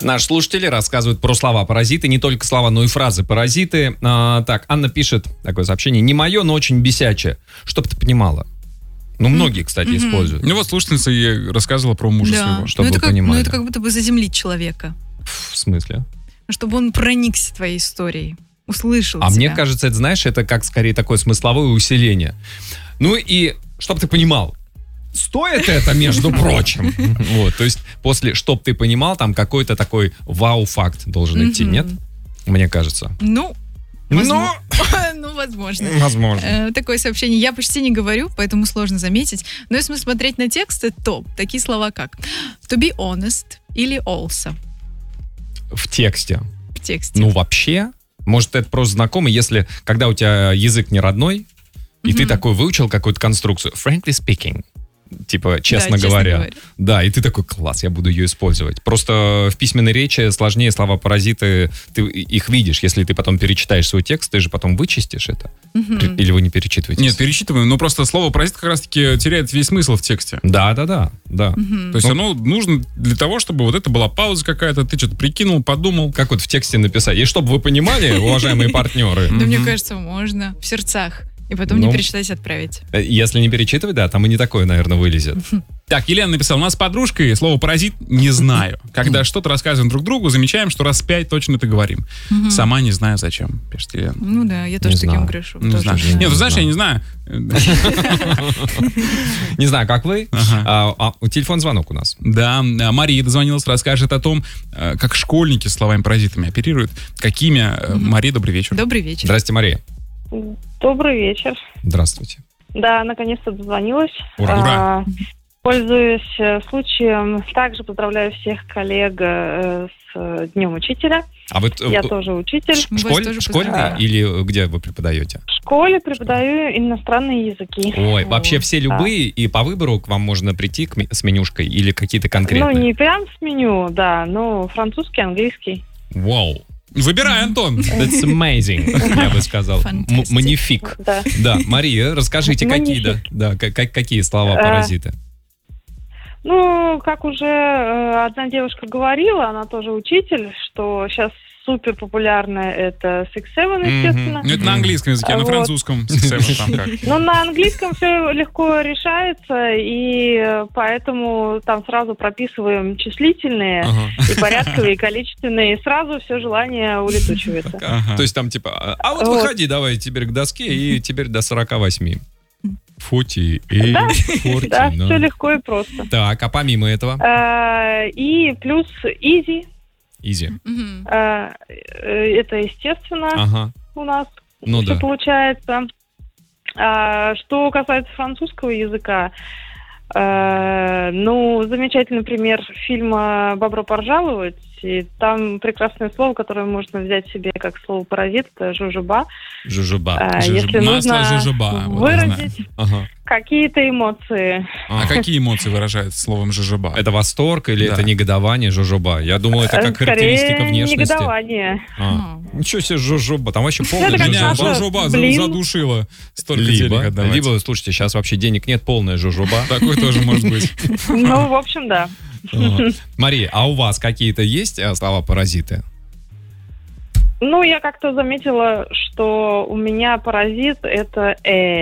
Наши слушатели рассказывают про слова-паразиты, не только слова, но и фразы-паразиты. Так, Анна пишет такое сообщение. Не мое, но очень бесячее. Чтоб ты понимала. Ну, многие, кстати, используют. Ну, вот слушательница ей рассказывала про мужа своего. Чтобы вы понимали. Ну, это как будто бы заземлить человека. В смысле? Чтобы он проникся твоей историей. Услышал тебя. Мне кажется, это, знаешь, это как скорее такое смысловое усиление. Ну и, чтоб ты понимал, стоит это, между прочим. Вот, то есть после «чтоб ты понимал», там какой-то такой вау-факт должен идти, нет? Мне кажется. Ну, возможно. Возможно. Такое сообщение я почти не говорю, поэтому сложно заметить. Но если смотреть на тексты, то такие слова как to be honest или also. В тексте. В тексте. Ну, вообще, может, это просто знакомо, если, когда у тебя язык не родной, и ты такой выучил какую-то конструкцию. Frankly speaking. Типа, честно говоря. Да, и ты такой, класс, я буду ее использовать. Просто в письменной речи сложнее слова-паразиты, ты их видишь. Если ты потом перечитаешь свой текст, ты же потом вычистишь это. Или вы не перечитываете? Нет, перечитываем, но просто слово «паразит» как раз-таки теряет весь смысл в тексте. Да. То есть оно нужно для того, чтобы вот это была пауза какая-то, ты что-то прикинул, подумал. Как вот в тексте написать. И чтобы вы понимали, уважаемые партнеры. Да, мне кажется, можно в сердцах. И потом не перечитать, отправить. Если не перечитывать, да, там и не такое, наверное, вылезет. Так, Елена написала, у нас с подружкой слово «паразит» не знаю. Когда что-то рассказываем друг другу, замечаем, что раз 5 точно это говорим. Сама не знаю, зачем, пишет Елена. Ну да, я тоже таким грешу. Не знаю. Нет, знаешь, я не знаю. Не знаю, как вы. Телефон звонок у нас. Да, Мария дозвонилась, расскажет о том, как школьники словами-паразитами оперируют. Какими? Мария, добрый вечер. Добрый вечер. Здрасте, Мария. Добрый вечер. Здравствуйте. Да, наконец-то дозвонилась. Ура. Пользуясь случаем, также поздравляю всех коллег с Днем Учителя. А вы Я тоже учитель. в школе или где вы преподаете? В школе преподаю иностранные языки. Ой, вообще все любые, и по выбору к вам можно прийти с менюшкой или какие-то конкретные? Ну, не прям с меню, да, но французский, английский. Вау. Выбирай, Антон. That's amazing, я бы сказал. Манифик. Да, Мария, расскажите, какие слова-паразиты? Ну, как уже одна девушка говорила, она тоже учитель, что сейчас супер популярное это Six Seven, естественно. Это на английском языке, а на французском Six Seven там как? Ну, на английском все легко решается, и поэтому там сразу прописываем числительные, и порядковые, и количественные, и сразу все желание улетучивается. То есть там типа, а вот выходи давай теперь к доске, и теперь до 48. 40, да, 40, да, все легко и просто. Так, а помимо этого? И плюс easy. Easy. Это естественно у нас все получается. Что касается французского языка, ну, замечательный пример фильма «Бобро поржаловать». И там прекрасное слово, которое можно взять себе как слово «паразит», это «жужуба». Жужуба. Если нужно выразить какие-то эмоции. А какие эмоции выражаются словом «жужуба»? Это восторг или это негодование, жужуба? Я думал, это как характеристика внешности. Негодование. Ничего себе, жужуба. Там вообще полная Меня жужуба. жужуба задушила. Столько денег отдавать. Либо, слушайте, сейчас вообще денег нет, полная жужуба. Такой тоже может быть. Ну, в общем, да. Мария, а у вас какие-то есть слова-паразиты? Ну, я как-то заметила, что у меня паразит — это